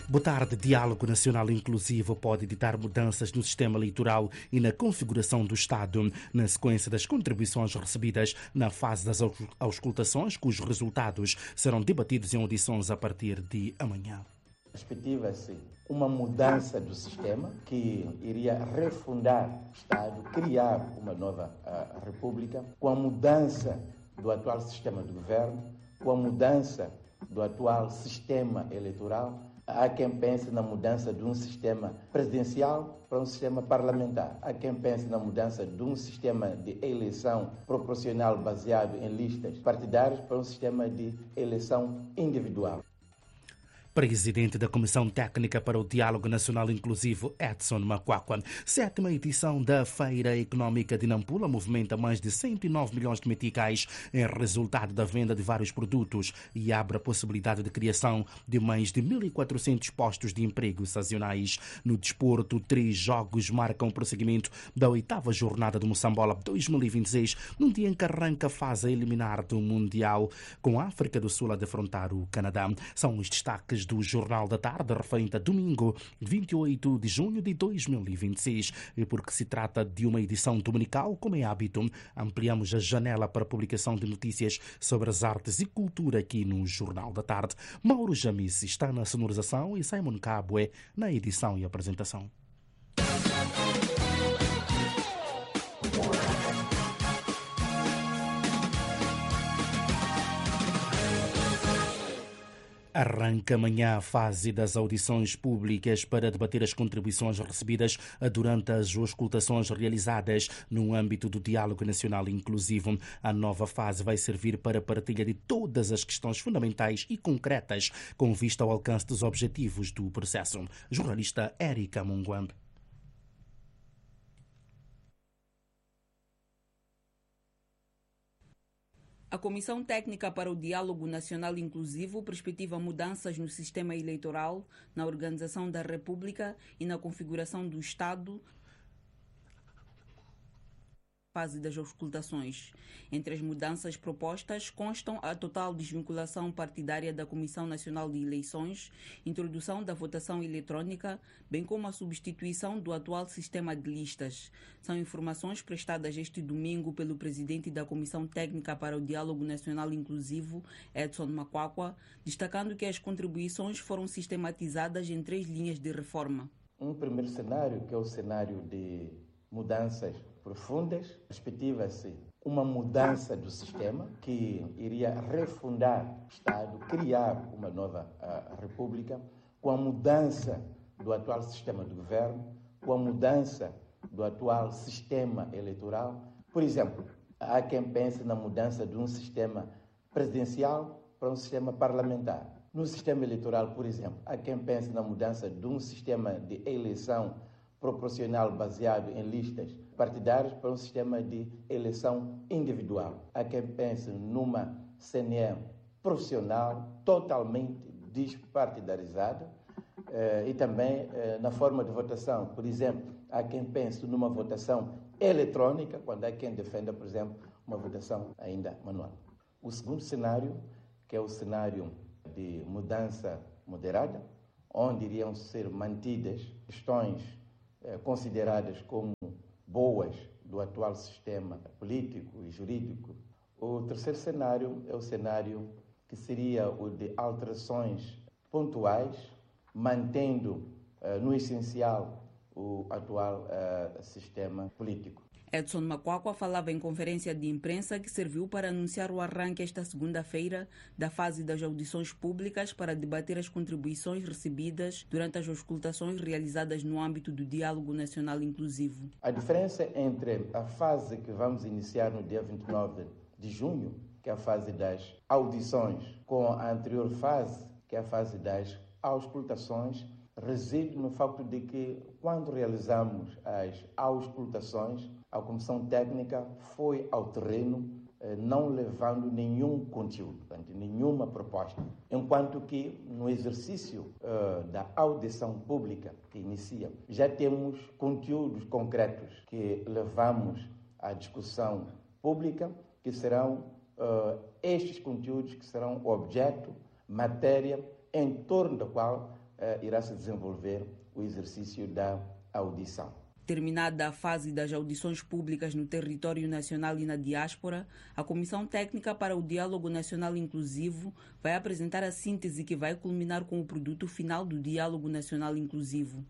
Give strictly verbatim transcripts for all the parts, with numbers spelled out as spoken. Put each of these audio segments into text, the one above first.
Boa tarde. Diálogo Nacional Inclusivo pode ditar mudanças no sistema eleitoral e na configuração do Estado, na sequência das contribuições recebidas na fase das auscultações, cujos resultados serão debatidos em audições a partir de amanhã. Perspectiva-se uma mudança do sistema que iria refundar o Estado, criar uma nova uh, república, com a mudança do atual sistema de governo, com a mudança do atual sistema eleitoral. Há quem pense na mudança de um sistema presidencial para um sistema parlamentar. Há quem pense na mudança de um sistema de eleição proporcional baseado em listas partidárias para um sistema de eleição individual. Presidente da Comissão Técnica para o Diálogo Nacional Inclusivo, Edson Makwakwa. Sétima edição da Feira Econômica de Nampula movimenta mais de cento e nove milhões de meticais em resultado da venda de vários produtos e abre a possibilidade de criação de mais de mil e quatrocentos postos de emprego sazonais. No desporto, três jogos marcam o prosseguimento da oitava jornada do Moçambola dois mil e vinte e seis, num dia em que arranca a fase a eliminar do Mundial, com a África do Sul a defrontar o Canadá. São os destaques do Jornal da Tarde, referente a domingo, vinte e oito de junho de dois mil e vinte e seis. E porque se trata de uma edição dominical, como é hábito, ampliamos a janela para a publicação de notícias sobre as artes e cultura aqui no Jornal da Tarde. Mauro Jamis está na sonorização e Simon Cabue na edição e apresentação. Arranca amanhã a fase das audições públicas para debater as contribuições recebidas durante as auscultações realizadas no âmbito do Diálogo Nacional Inclusivo. A nova fase vai servir para a partilha de todas as questões fundamentais e concretas com vista ao alcance dos objetivos do processo. Jornalista Érica Munguambe. A Comissão Técnica para o Diálogo Nacional Inclusivo perspectiva mudanças no sistema eleitoral, na organização da República e na configuração do Estado. Fase das auscultações. Entre as mudanças propostas constam a total desvinculação partidária da Comissão Nacional de Eleições, introdução da votação eletrónica, bem como a substituição do atual sistema de listas. São informações prestadas este domingo pelo presidente da Comissão Técnica para o Diálogo Nacional Inclusivo, Edson Makwakwa, destacando que as contribuições foram sistematizadas em três linhas de reforma. Um primeiro cenário, que é o cenário de mudanças profundas, perspectiva-se uma mudança do sistema que iria refundar o Estado, criar uma nova uh, república, com a mudança do atual sistema de governo, com a mudança do atual sistema eleitoral. Por exemplo, há quem pense na mudança de um sistema presidencial para um sistema parlamentar. No sistema eleitoral, por exemplo, há quem pense na mudança de um sistema de eleição proporcional baseado em listas partidárias para um sistema de eleição individual. Há quem pense numa C N E profissional totalmente despartidarizada eh, e também eh, na forma de votação. Por exemplo, há quem pense numa votação eletrônica, quando há quem defenda, por exemplo, uma votação ainda manual. O segundo cenário, que é o cenário de mudança moderada, onde iriam ser mantidas questões consideradas como boas do atual sistema político e jurídico. O terceiro cenário é o cenário que seria o de alterações pontuais, mantendo uh, no essencial o atual uh, sistema político. Edson Makwakwa falava em conferência de imprensa que serviu para anunciar o arranque esta segunda-feira da fase das audições públicas para debater as contribuições recebidas durante as auscultações realizadas no âmbito do Diálogo Nacional Inclusivo. A diferença entre a fase que vamos iniciar no dia vinte e nove de junho, que é a fase das audições, com a anterior fase, que é a fase das auscultações, reside no facto de que, quando realizamos as auscultações, a Comissão Técnica foi ao terreno, eh, não levando nenhum conteúdo, portanto, nenhuma proposta. Enquanto que, no exercício uh, da audição pública que inicia, já temos conteúdos concretos que levamos à discussão pública, que serão uh, estes conteúdos que serão objeto, matéria, em torno da qual irá se desenvolver o exercício da audição. Terminada a fase das audições públicas no território nacional e na diáspora, a Comissão Técnica para o Diálogo Nacional Inclusivo vai apresentar a síntese que vai culminar com o produto final do Diálogo Nacional Inclusivo.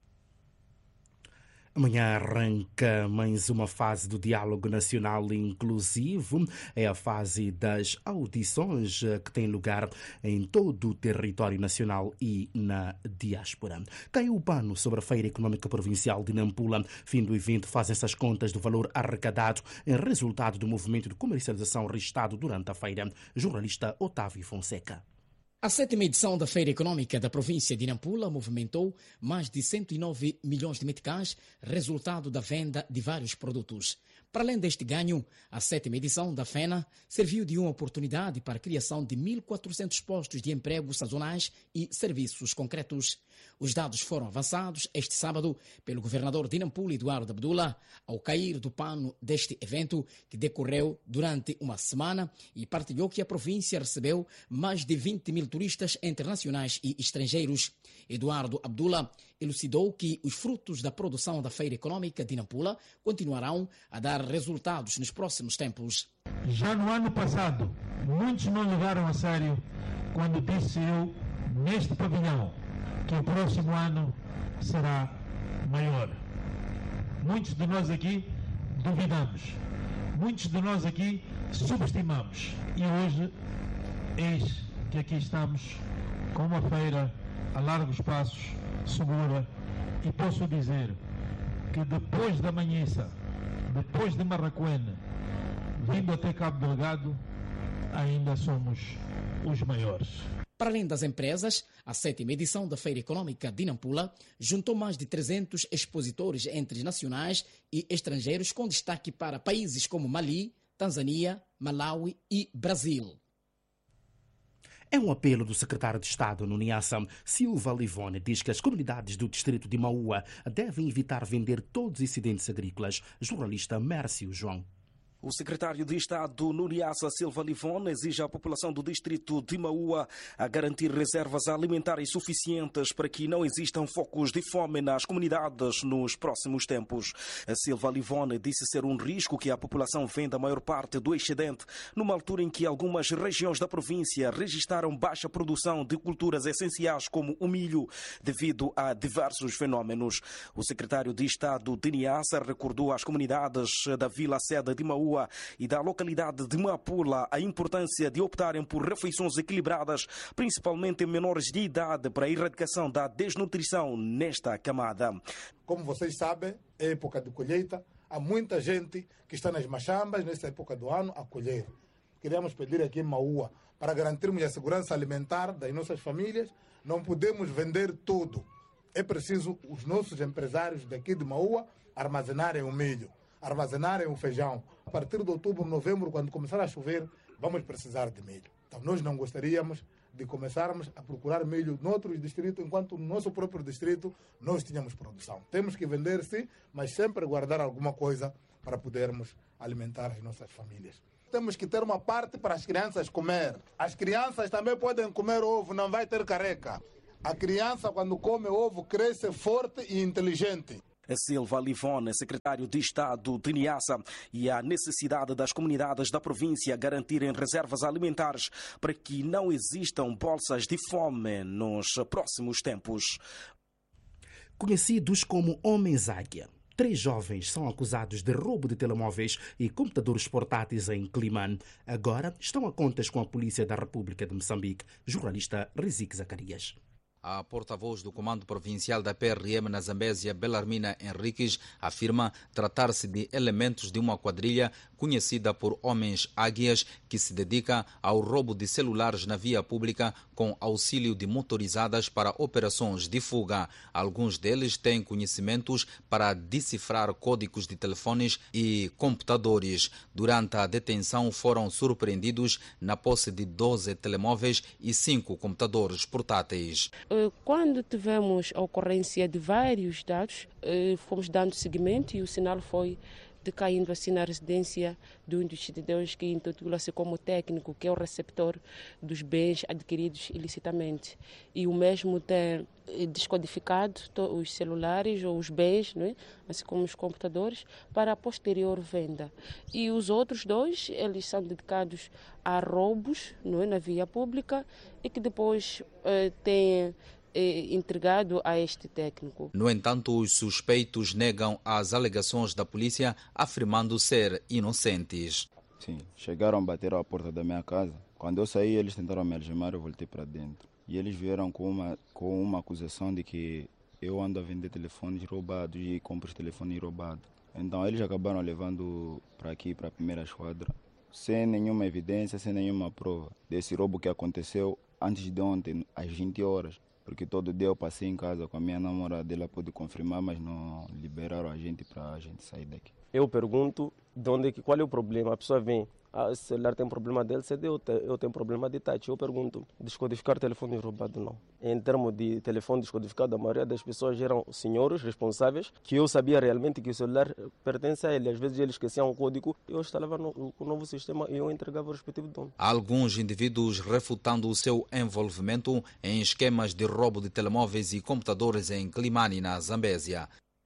Amanhã arranca mais uma fase do Diálogo Nacional Inclusivo. É a fase das audições que tem lugar em todo o território nacional e na diáspora. Caiu o pano sobre a Feira Econômica Provincial de Nampula. Fim do evento fazem-se as contas do valor arrecadado em resultado do movimento de comercialização registrado durante a feira. Jornalista Otávio Fonseca. A sétima edição da Feira Econômica da província de Nampula movimentou mais de cento e nove milhões de meticais, resultado da venda de vários produtos. Para além deste ganho, a sétima edição da FENA serviu de uma oportunidade para a criação de mil e quatrocentos postos de emprego sazonais e serviços concretos. Os dados foram avançados este sábado pelo governador de Nampula, Eduardo Abdullah, ao cair do pano deste evento que decorreu durante uma semana e partilhou que a província recebeu mais de vinte mil turistas internacionais e estrangeiros. Eduardo Abdullah elucidou que os frutos da produção da Feira Econômica de Nampula continuarão a dar resultados nos próximos tempos. Já no ano passado, muitos não levaram a sério quando disse eu, neste pavilhão, que o próximo ano será maior. Muitos de nós aqui duvidamos. Muitos de nós aqui subestimamos. E hoje, eis que aqui estamos com uma feira a largos passos, segura, e posso dizer que depois da Manhissa, depois de Marraquene, vindo até Cabo Delgado, ainda somos os maiores. Para além das empresas, a sétima edição da Feira Econômica de Nampula juntou mais de trezentos expositores entre nacionais e estrangeiros, com destaque para países como Mali, Tanzânia, Malawi e Brasil. É um apelo do secretário de Estado no Niassa, Silva Livone, diz que as comunidades do distrito de Maua devem evitar vender todos os excedentes agrícolas. Jornalista Mércio João. O secretário de Estado no Niassa, Silva Livone, exige à população do distrito de Maua a garantir reservas alimentares suficientes para que não existam focos de fome nas comunidades nos próximos tempos. A Silva Livone disse ser um risco que a população venda a maior parte do excedente, numa altura em que algumas regiões da província registraram baixa produção de culturas essenciais como o milho, devido a diversos fenómenos. O secretário de Estado de Niassa recordou às comunidades da Vila Seda de Maua e da localidade de Mapula a importância de optarem por refeições equilibradas, principalmente em menores de idade, para a erradicação da desnutrição nesta camada. Como vocês sabem, é época de colheita. Há muita gente que está nas machambas nesta época do ano a colher. Queremos pedir aqui em Maua, para garantirmos a segurança alimentar das nossas famílias, não podemos vender tudo. É preciso os nossos empresários daqui de Maua armazenarem o milho, armazenarem o feijão. A partir de outubro, novembro, quando começar a chover, vamos precisar de milho. Então nós não gostaríamos de começarmos a procurar milho noutros distritos, enquanto no nosso próprio distrito nós tínhamos produção. Temos que vender, sim, mas sempre guardar alguma coisa para podermos alimentar as nossas famílias. Temos que ter uma parte para as crianças comer. As crianças também podem comer ovo, não vai ter careca. A criança, quando come ovo, cresce forte e inteligente. Silva Livone, secretário de Estado de Niassa, e a necessidade das comunidades da província garantirem reservas alimentares para que não existam bolsas de fome nos próximos tempos. Conhecidos como Homens-Águia, três jovens são acusados de roubo de telemóveis e computadores portáteis em Climane. Agora estão a contas com a Polícia da República de Moçambique. Jornalista Rizik Zacarias. A porta-voz do Comando Provincial da P R M na Zambésia, Belarmina Henriques, afirma tratar-se de elementos de uma quadrilha conhecida por Homens Águias, que se dedica ao roubo de celulares na via pública com auxílio de motorizadas para operações de fuga. Alguns deles têm conhecimentos para decifrar códigos de telefones e computadores. Durante a detenção foram surpreendidos na posse de doze telemóveis e cinco computadores portáteis. Quando tivemos a ocorrência de vários dados, fomos dando seguimento e o sinal foi decaindo assim na residência de um dos cidadãos que intitula-se como técnico, que é o receptor dos bens adquiridos ilicitamente. E o mesmo tem descodificado os celulares ou os bens, não é? Assim como os computadores, para a posterior venda. E os outros dois, eles são dedicados a roubos, não é? Na via pública e que depois eh, têm entregado a este técnico. No entanto, os suspeitos negam as alegações da polícia, afirmando ser inocentes. Sim, chegaram a bater à porta da minha casa. Quando eu saí, eles tentaram me algemar, eu voltei para dentro. E eles vieram com uma, com uma acusação de que eu ando a vender telefones roubados e compro os telefones roubados. Então eles acabaram levando para aqui, para a primeira esquadra, sem nenhuma evidência, sem nenhuma prova desse roubo que aconteceu antes de ontem, às vinte horas. Porque todo dia eu passei em casa com a minha namorada, ela pôde confirmar, mas não liberaram a gente para a gente sair daqui. Eu pergunto de onde, qual é o problema. A pessoa vem, ah, o celular tem problema de L C D, eu, te, eu tenho problema de touch. Eu pergunto, descodificar telefone roubado não. Em termos de telefone descodificado, a maioria das pessoas eram senhores responsáveis, que eu sabia realmente que o celular pertence a ele. Às vezes eles esqueciam o código, eu instalava no, o novo sistema e eu entregava o respectivo dono. Alguns indivíduos refutando o seu envolvimento em esquemas de roubo de telemóveis e computadores em Climane, na Zambésia.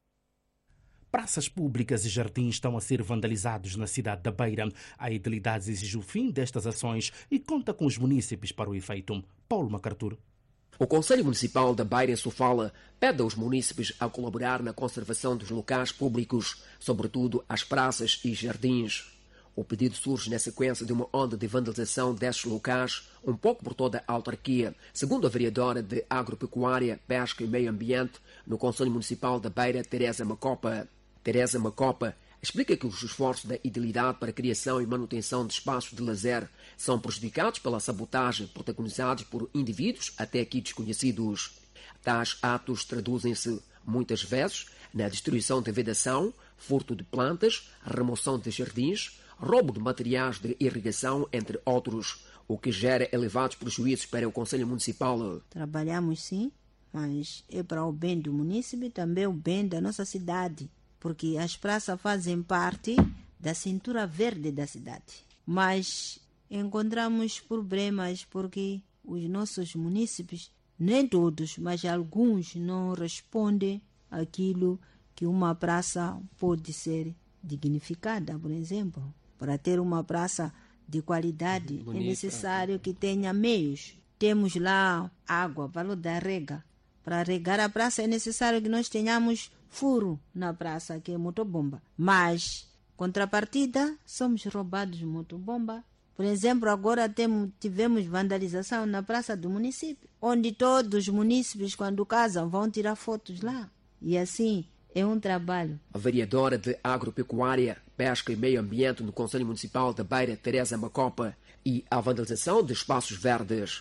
Praças públicas e jardins estão a ser vandalizados na cidade da Beira. A edilidade exige o fim destas ações e conta com os munícipes para o efeito. Paulo MacArthur. O Conselho Municipal da Beira em Sofala pede aos munícipes a colaborar na conservação dos locais públicos, sobretudo as praças e jardins. O pedido surge na sequência de uma onda de vandalização destes locais, um pouco por toda a autarquia, segundo a vereadora de Agropecuária, Pesca e Meio Ambiente no Conselho Municipal da Beira, Teresa Macopa. Teresa Macopa explica que os esforços da idilidade para a criação e manutenção de espaços de lazer são prejudicados pela sabotagem protagonizados por indivíduos até aqui desconhecidos. Tais atos traduzem-se, muitas vezes, na destruição de vedação, furto de plantas, remoção de jardins, roubo de materiais de irrigação, entre outros, o que gera elevados prejuízos para o Conselho Municipal. Trabalhamos sim, mas é para o bem do município e também o bem da nossa cidade, porque as praças fazem parte da cintura verde da cidade. Mas encontramos problemas porque os nossos munícipes, nem todos, mas alguns, não respondem àquilo que uma praça pode ser dignificada, por exemplo. Para ter uma praça de qualidade, bonita, é necessário que tenha meios. Temos lá água, valor da rega. Para regar a praça é necessário que nós tenhamos furo na praça, que é motobomba. Mas, contrapartida, somos roubados de motobomba. Por exemplo, agora temos, tivemos vandalização na praça do município, onde todos os munícipes, quando casam, vão tirar fotos lá. E assim, é um trabalho. A vereadora de Agropecuária, Pesca e Meio Ambiente no Conselho Municipal da Beira, Teresa Macopa, e a vandalização de espaços verdes.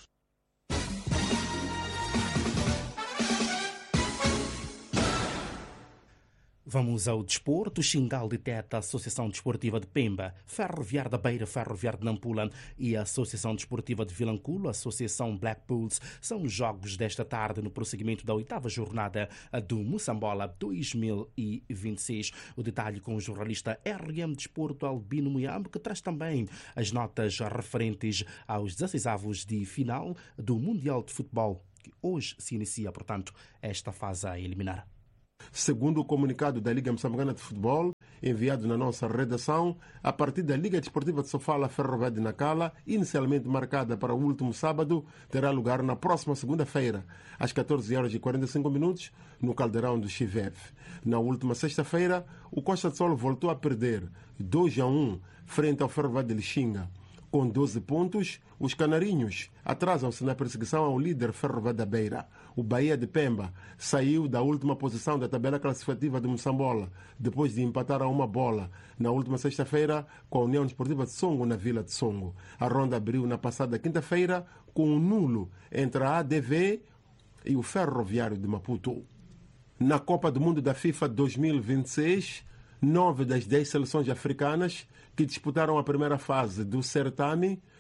Vamos ao desporto. Xingal deteta a Associação Desportiva de Pemba, Ferroviário da Beira, Ferroviário de Nampula e a Associação Desportiva de Vilanculo, a Associação Black Bulls, são os jogos desta tarde no prosseguimento da oitava jornada do Moçambola dois mil e vinte e seis. O detalhe com o jornalista R M Desporto Albino Muyambo, que traz também as notas referentes aos dezesseisavos de final do Mundial de Futebol, que hoje se inicia, portanto, esta fase a eliminar. Segundo o comunicado da Liga Moçambicana de Futebol, enviado na nossa redação, a partida da Liga Desportiva de Sofala Ferroviário de Nacala, inicialmente marcada para o último sábado, terá lugar na próxima segunda-feira, às catorze horas e quarenta e cinco minutos, no Caldeirão do Chivev. Na última sexta-feira, o Costa de Sol voltou a perder dois a um frente ao Ferroviário de Lixinga. Com doze pontos, os canarinhos atrasam-se na perseguição ao líder Ferroviário da Beira. O Bahia de Pemba saiu da última posição da tabela classificativa de Moçambola, depois de empatar a uma bola na última sexta-feira com a União Desportiva de Songo, na Vila de Songo. A ronda abriu na passada quinta-feira com um nulo entre a A D V e o Ferroviário de Maputo. Na Copa do Mundo da FIFA dois mil e vinte e seis, nove das dez seleções africanas que disputaram a primeira fase do certame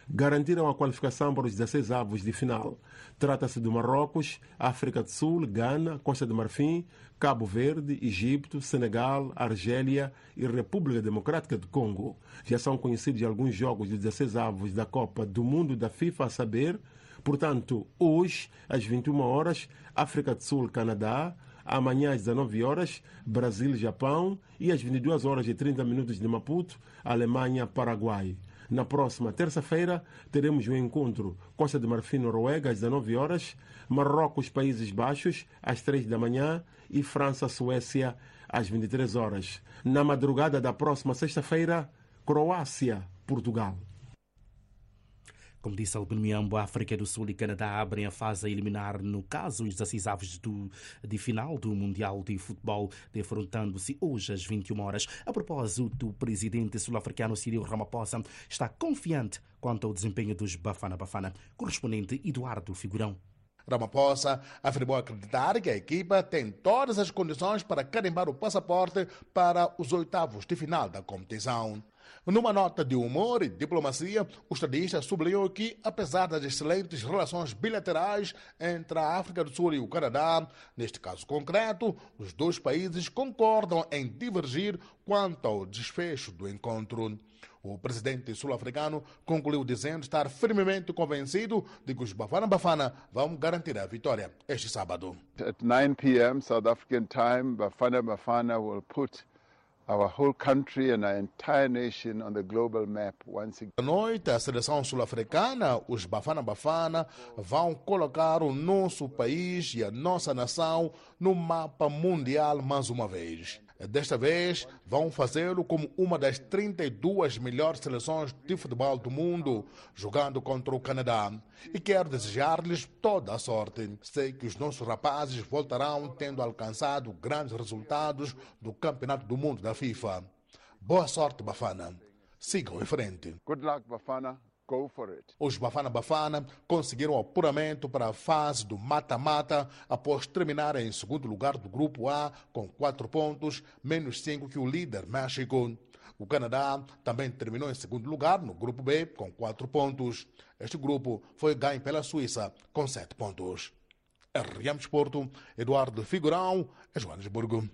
garantiram a qualificação para os dezesseis avos de final. Trata-se de Marrocos, África do Sul, Gana, Costa do Marfim, Cabo Verde, Egito, Senegal, Argélia e República Democrática do Congo. Já são conhecidos alguns jogos de dezesseis avos da Copa do Mundo da FIFA, a saber, portanto, hoje, às vinte e uma horas, África do Sul, Canadá, amanhã às dezenove horas, Brasil, Japão e às vinte e duas horas e trinta minutos de Maputo, Alemanha, Paraguai. Na próxima terça-feira, teremos o encontro Costa de Marfim, Noruega, às dezenove horas, Marrocos, Países Baixos, às três da manhã e França, Suécia, às vinte e três horas. Na madrugada da próxima sexta-feira, Croácia, Portugal. Como disse Albino Miambo, a África do Sul e Canadá abrem a fase a eliminar, no caso, os dezesseis avos do, de final do Mundial de Futebol, defrontando-se hoje às vinte e uma horas. A propósito, o presidente sul-africano Cyril Ramaphosa está confiante quanto ao desempenho dos Bafana Bafana. Correspondente Eduardo Figurão. Ramaphosa afirmou acreditar que a equipa tem todas as condições para carimbar o passaporte para os oitavos de final da competição. Numa nota de humor e diplomacia, o estadista sublinhou que, apesar das excelentes relações bilaterais entre a África do Sul e o Canadá, neste caso concreto, os dois países concordam em divergir quanto ao desfecho do encontro. O presidente sul-africano concluiu dizendo estar firmemente convencido de que os Bafana Bafana vão garantir a vitória este sábado. At nine p m South African time, Bafana Bafana will put our whole country and our entire nation on the global map once again. À noite, a seleção sul-africana, os Bafana Bafana, vão colocar o nosso país e a nossa nação no mapa mundial mais uma vez. Desta vez, vão fazê-lo como uma das trinta e duas melhores seleções de futebol do mundo, jogando contra o Canadá. E quero desejar-lhes toda a sorte. Sei que os nossos rapazes voltarão tendo alcançado grandes resultados do Campeonato do Mundo da FIFA. Boa sorte, Bafana. Sigam em frente. Good luck, Bafana. Go for it. Os Bafana Bafana conseguiram o apuramento para a fase do mata-mata após terminarem em segundo lugar do Grupo A com quatro pontos, menos cinco que o líder México. O Canadá também terminou em segundo lugar no Grupo B com quatro pontos. Este grupo foi ganho pela Suíça com sete pontos. R M Desporto, Eduardo Figurão, Joanesburgo.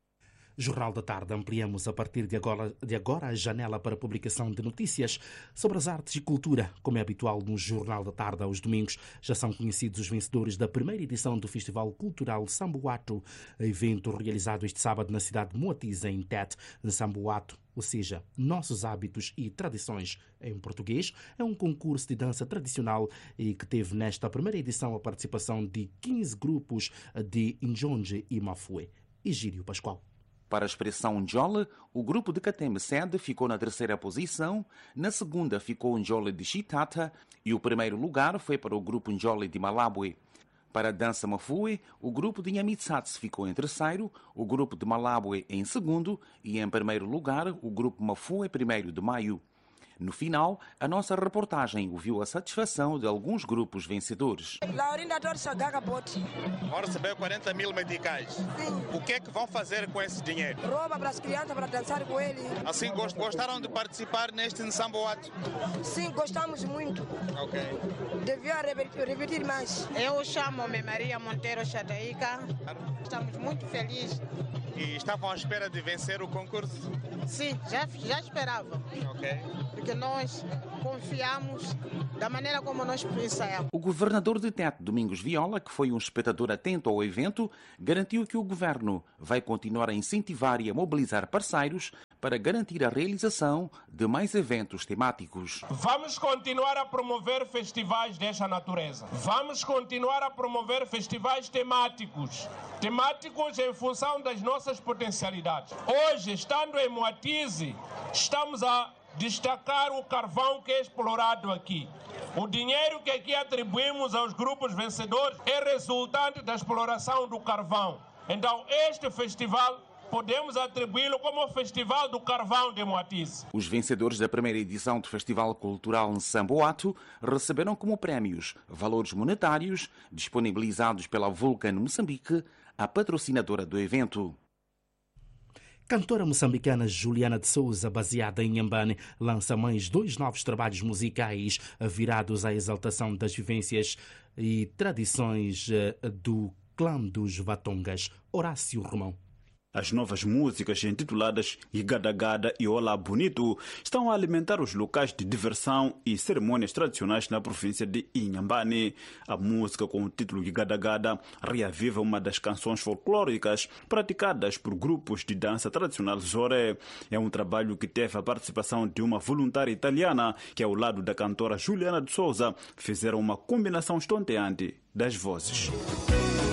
Jornal da Tarde. Ampliamos a partir de agora, de agora a janela para publicação de notícias sobre as artes e cultura. Como é habitual no Jornal da Tarde aos domingos, já são conhecidos os vencedores da primeira edição do Festival Cultural Samboato, evento realizado este sábado na cidade de Moatize, em Tete, Samboato, ou seja, Nossos Hábitos e Tradições em português. É um concurso de dança tradicional e que teve nesta primeira edição a participação de quinze grupos de Njonje e Mafue. Egídio Pascoal. Para a expressão Njole, o grupo de Katembe Sede ficou na terceira posição, na segunda ficou o Njole de Chitata e o primeiro lugar foi para o grupo Njole de Malabwe. Para a dança Mafue, o grupo de Nyamitsatse ficou em terceiro, o grupo de Malabwe em segundo e em primeiro lugar o grupo Mafue primeiro de Maio. No final, a nossa reportagem ouviu a satisfação de alguns grupos vencedores. Laurinda Torres Gagaboti. Vão receber quarenta mil meticais. Sim. O que é que vão fazer com esse dinheiro? Rouba para as crianças para dançar com ele. Assim, gostaram de participar neste Nsamboato? Sim, gostamos muito. Ok. Devia repetir mais. Eu chamo-me Maria Monteiro Chataíca. Estamos muito felizes. E estavam à espera de vencer o concurso? Sim, já, já esperava. Ok. Porque nós confiamos da maneira como nós ensaiamos. O governador de Tete, Domingos Viola, que foi um espectador atento ao evento, garantiu que o governo vai continuar a incentivar e a mobilizar parceiros para garantir a realização de mais eventos temáticos. Vamos continuar a promover festivais desta natureza. Vamos continuar a promover festivais temáticos. Temáticos em função das nossas potencialidades. Hoje, estando em Moatize, estamos a destacar o carvão que é explorado aqui. O dinheiro que aqui atribuímos aos grupos vencedores é resultante da exploração do carvão. Então, este festival podemos atribuí-lo como o Festival do Carvão de Moatize. Os vencedores da primeira edição do Festival Cultural Nsamboato receberam como prémios valores monetários disponibilizados pela Vulcan Moçambique, a patrocinadora do evento. Cantora moçambicana Juliana de Souza, baseada em Inhambane, lança mais dois novos trabalhos musicais virados à exaltação das vivências e tradições do clã dos Vatongas. Horácio Romão. As novas músicas intituladas Igadagada e Olá Bonito estão a alimentar os locais de diversão e cerimônias tradicionais na província de Inhambane. A música com o título Igadagada reaviva uma das canções folclóricas praticadas por grupos de dança tradicional Zore. É um trabalho que teve a participação de uma voluntária italiana que, ao lado da cantora Juliana de Souza, fizeram uma combinação estonteante das vozes.